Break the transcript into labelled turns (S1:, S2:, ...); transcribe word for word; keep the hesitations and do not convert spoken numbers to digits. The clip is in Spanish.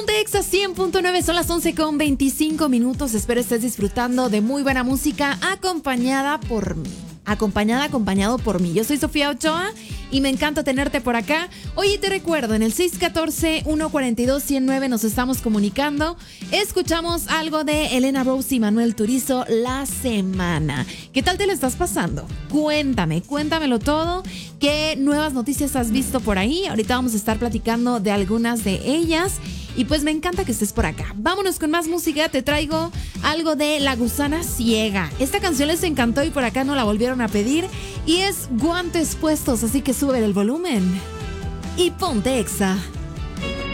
S1: Ponte Exa cien punto nueve, son las once con veinticinco minutos. Espero estés disfrutando de muy buena música acompañada por mí. Acompañada, acompañado por mí. Yo soy Sofía Ochoa y me encanta tenerte por acá. Hoy te recuerdo, en el seis uno cuatro, uno cuatro dos, uno cero nueve nos estamos comunicando. Escuchamos algo de Elena Rose y Manuel Turizo, La Semana. ¿Qué tal te lo estás pasando? Cuéntame, cuéntamelo todo. ¿Qué nuevas noticias has visto por ahí? Ahorita vamos a estar platicando de algunas de ellas. Y pues me encanta que estés por acá. Vámonos con más música. Te traigo algo de La Gusana Ciega. Esta canción les encantó y por acá no la volvieron a pedir. Y es Guantes Puestos, así que sube el volumen y ponte Exa.